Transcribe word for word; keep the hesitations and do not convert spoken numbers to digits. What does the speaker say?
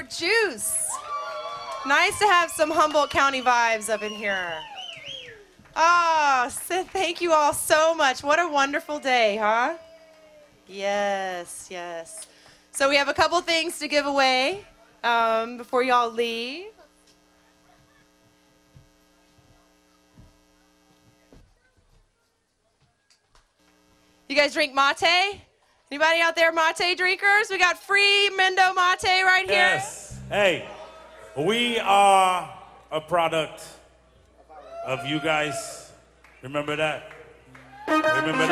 for juice. Nice to have some Humboldt County vibes up in here. Ah, oh, thank you all so much. What a wonderful day, huh? Yes, yes. So we have a couple things to give away um, before y'all leave. You guys drink mate? Anybody out there mate drinkers? We got free Mendo mate right here. Yes. Hey, we are a product of you guys. Remember that? Remember that?